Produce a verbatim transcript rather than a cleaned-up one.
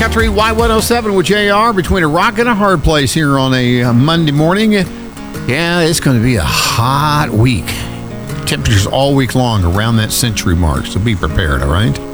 Country, Y one oh seven with J R, between a rock and a hard place here on a uh, Monday morning. Yeah, it's going to be a hot week. Temperatures all week long around that century mark, so be prepared, all right?